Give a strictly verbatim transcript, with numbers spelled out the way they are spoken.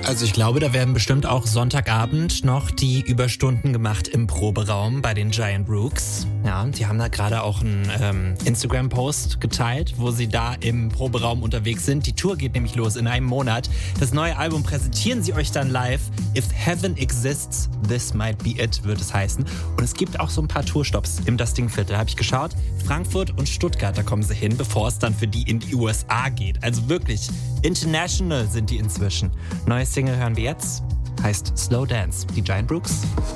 Also ich glaube, da werden bestimmt auch Sonntagabend noch die Überstunden gemacht im Proberaum bei den Giant Rooks. Ja, die haben da gerade auch einen ähm, Instagram-Post geteilt, wo sie da im Proberaum unterwegs sind. Die Tour geht nämlich los in einem Monat. Das neue Album präsentieren sie euch dann live. If Heaven Exists, This Might Be It, wird es heißen. Und es gibt auch so ein paar Tourstops im Das Ding-Viertel. Habe ich geschaut. Frankfurt und Stuttgart, da kommen sie hin, bevor es dann für die in die U S A geht. Also wirklich, international sind die inzwischen. Neues Single hören wir jetzt, heißt Slow Dance, die Giant Rooks.